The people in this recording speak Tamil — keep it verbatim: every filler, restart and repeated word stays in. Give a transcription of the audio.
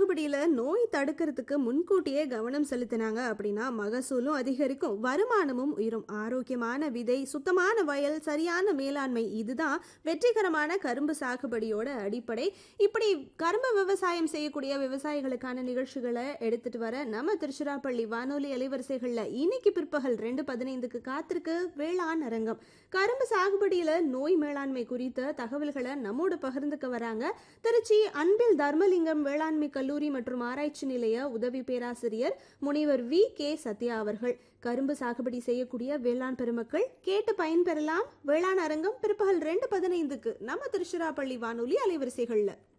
சாகுபடியில நோய் தடுக்கிறதுக்கு முன்கூட்டியே கவனம் செலுத்தினாங்க அப்படின்னா மகசூலும் அதிகரிக்கும், வருமானமும் உயரும். ஆரோக்கியமான விதை, சுத்தமான வயல், சரியான மேலாண்மை இதுதான் வெற்றிகரமான கரும்பு சாகுபடியோட அடிப்படை. இப்படி கரும்பு விவசாயம் செய்யக்கூடிய விவசாயிகளுக்கான நிகழ்ச்சிகளை எடுத்துட்டு வர நம்ம திருச்சிராப்பள்ளி வானொலி அலைவரிசைகள்ல இன்னைக்கு பிற்பகல் ரெண்டு பதினைந்துக்கு காத்திருக்கு வேளாண் அரங்கம். கரும்பு சாகுபடியில நோய் மேலாண்மை குறித்த தகவல்களை நம்மோடு பகிர்ந்துக்க வராங்க திருச்சி அன்பில் தர்மலிங்கம் வேளாண்மை கல்லூரி மற்றும் ஆராய்ச்சி நிலைய உதவி பேராசிரியர் முனைவர் வி கே சத்யா அவர்கள். கரும்பு சாகுபடி செய்யக்கூடிய வேளாண் பெருமக்கள் கேட்டு பயன்பெறலாம். வேளாண் அரங்கம் பிற்பகல் ரெண்டு பதினைந்துக்கு நம்ம திருச்சிராப்பள்ளி வானொலி அலைவரிசைகள்ல.